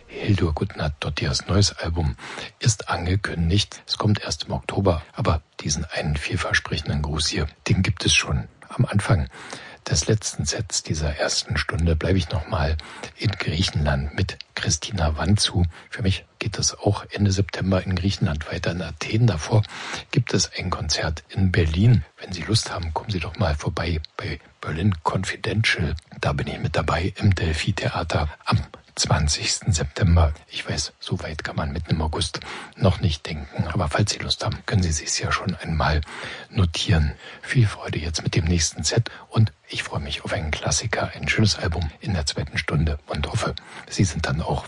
Hildur Gudnadottirs neues Album ist angekündigt. Es kommt erst im Oktober, aber diesen einen vielversprechenden Gruß hier, den gibt es schon. Am Anfang des letzten Sets dieser ersten Stunde bleibe ich nochmal in Griechenland mit Christina Vanzou. Für mich geht es auch Ende September in Griechenland weiter, in Athen. Davor gibt es ein Konzert in Berlin. Wenn Sie Lust haben, kommen Sie doch mal vorbei bei Berlin Confidential. Da bin ich mit dabei im Delphi-Theater am 20. September. Ich weiß, so weit kann man mitten im August noch nicht denken. Aber falls Sie Lust haben, können Sie sich ja schon einmal notieren. Viel Freude jetzt mit dem nächsten Set und ich freue mich auf einen Klassiker, ein schönes Album in der zweiten Stunde und hoffe, Sie sind dann auch